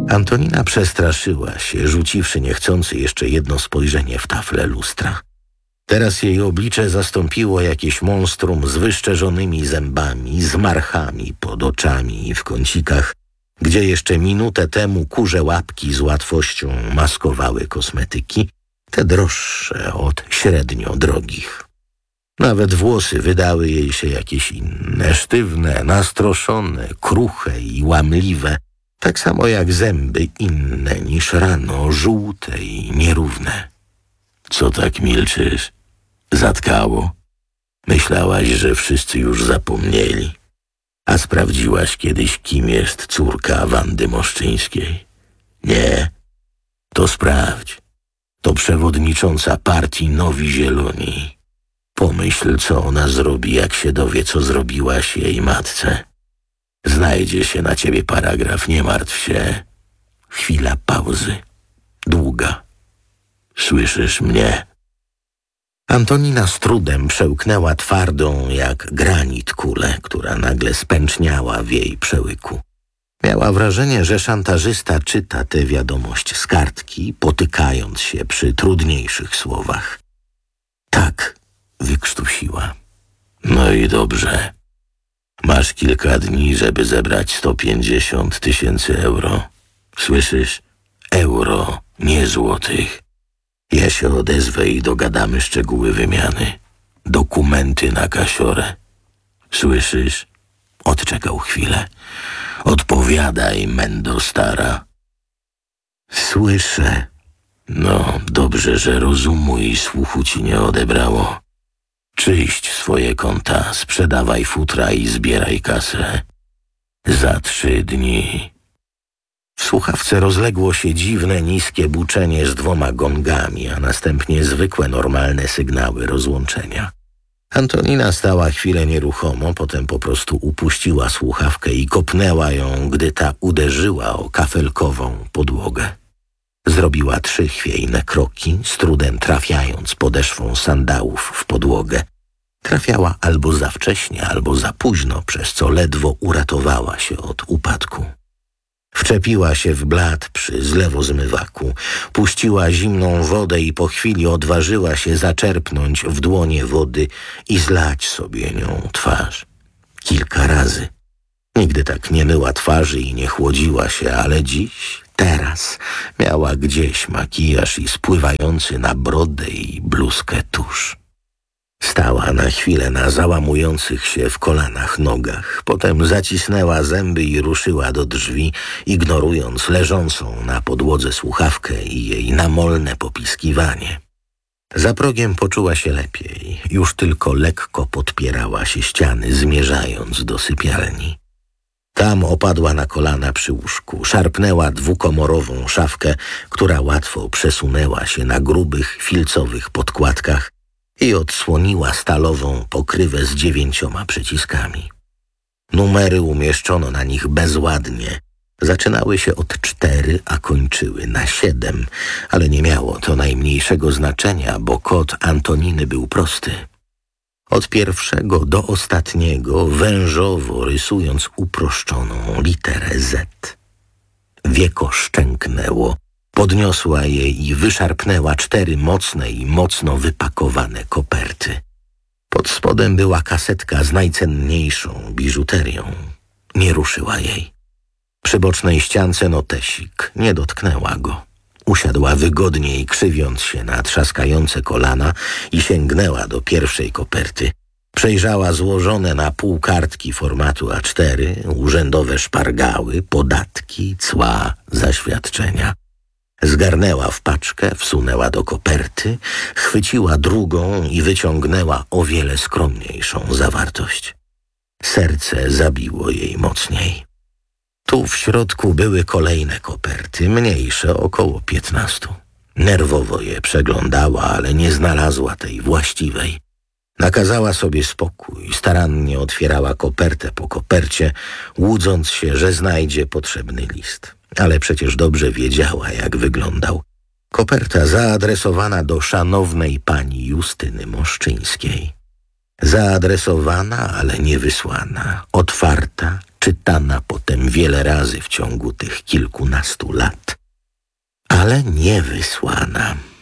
Antonina przestraszyła się, rzuciwszy niechcący jeszcze jedno spojrzenie w taflę lustra. Teraz jej oblicze zastąpiło jakieś monstrum z wyszczerzonymi zębami, z marchami pod oczami i w kącikach, gdzie jeszcze minutę temu kurze łapki z łatwością maskowały kosmetyki, te droższe od średnio drogich. Nawet włosy wydały jej się jakieś inne, sztywne, nastroszone, kruche i łamliwe, tak samo jak zęby inne niż rano, żółte i nierówne. Co tak milczysz? Zatkało? Myślałaś, że wszyscy już zapomnieli. A sprawdziłaś kiedyś, kim jest córka Wandy Moszczyńskiej? Nie? To sprawdź. To przewodnicząca partii Nowi Zieloni. Pomyśl, co ona zrobi, jak się dowie, co zrobiłaś jej matce. Znajdzie się na ciebie paragraf, nie martw się. Chwila pauzy. Długa. Słyszysz mnie? Antonina z trudem przełknęła twardą jak granit kulę, która nagle spęczniała w jej przełyku. Miała wrażenie, że szantażysta czyta tę wiadomość z kartki, potykając się przy trudniejszych słowach. Tak, wykrztusiła. No i dobrze. Masz kilka dni, żeby zebrać 150 000 euro. Słyszysz? Euro, nie złotych. Ja się odezwę i dogadamy szczegóły wymiany. Dokumenty na kasiorę. Słyszysz? Odczekał chwilę. Odpowiadaj, mendo stara. Słyszę. No, dobrze, że rozumu i słuchu ci nie odebrało. Czyść swoje konta, sprzedawaj futra i zbieraj kasę. Za 3 dni. W słuchawce rozległo się dziwne, niskie buczenie z 2 gongami, a następnie zwykłe, normalne sygnały rozłączenia. Antonina stała chwilę nieruchomo, potem po prostu upuściła słuchawkę i kopnęła ją, gdy ta uderzyła o kafelkową podłogę. Zrobiła 3 chwiejne kroki, z trudem trafiając podeszwą sandałów w podłogę. Trafiała albo za wcześnie, albo za późno, przez co ledwo uratowała się od upadku. Wczepiła się w blat przy zlewozmywaku, puściła zimną wodę i po chwili odważyła się zaczerpnąć w dłonie wody i zlać sobie nią twarz. Kilka razy. Nigdy tak nie myła twarzy i nie chłodziła się, ale dziś, teraz, miała gdzieś makijaż i spływający na brodę i bluzkę tusz. Stała na chwilę na załamujących się w kolanach nogach, potem zacisnęła zęby i ruszyła do drzwi, ignorując leżącą na podłodze słuchawkę i jej namolne popiskiwanie. Za progiem poczuła się lepiej, już tylko lekko podpierała się ściany, zmierzając do sypialni. Tam opadła na kolana przy łóżku, szarpnęła 2-komorową szafkę, która łatwo przesunęła się na grubych, filcowych podkładkach i odsłoniła stalową pokrywę z 9 przyciskami. Numery umieszczono na nich bezładnie. Zaczynały się od 4, a kończyły na 7, ale nie miało to najmniejszego znaczenia, bo kod Antoniny był prosty. Od pierwszego do ostatniego, wężowo rysując uproszczoną literę Z. Wieko szczęknęło. Podniosła je i wyszarpnęła 4 mocne i mocno wypakowane koperty. Pod spodem była kasetka z najcenniejszą biżuterią. Nie ruszyła jej. Przy bocznej ściance notesik. Nie dotknęła go. Usiadła wygodniej, krzywiąc się na trzaskające kolana i sięgnęła do pierwszej koperty. Przejrzała złożone na pół kartki formatu A4, urzędowe szpargały, podatki, cła, zaświadczenia. Zgarnęła w paczkę, wsunęła do koperty, chwyciła drugą i wyciągnęła o wiele skromniejszą zawartość. Serce zabiło jej mocniej. Tu w środku były kolejne koperty, mniejsze, około 15. Nerwowo je przeglądała, ale nie znalazła tej właściwej. Nakazała sobie spokój, starannie otwierała kopertę po kopercie, łudząc się, że znajdzie potrzebny list. Ale przecież dobrze wiedziała, jak wyglądał. Koperta zaadresowana do szanownej pani Justyny Moszczyńskiej. Zaadresowana, ale nie wysłana. Otwarta, czytana potem wiele razy w ciągu tych kilkunastu lat, ale nie wysłana.